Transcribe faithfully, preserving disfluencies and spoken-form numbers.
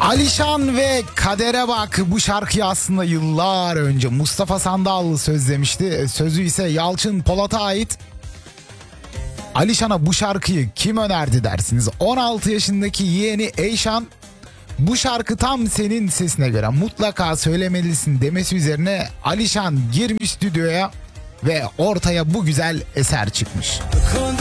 Alişan ve Kadere Bak, bu şarkıyı aslında yıllar önce Mustafa Sandallı sözlemişti. Sözü ise Yalçın Polat'a ait. Alişan'a bu şarkıyı kim önerdi dersiniz? on altı yaşındaki yeğeni Eyşan, bu şarkı tam senin sesine göre, mutlaka söylemelisin demesi üzerine Alişan girmiş stüdyoya ve ortaya bu güzel eser çıkmış.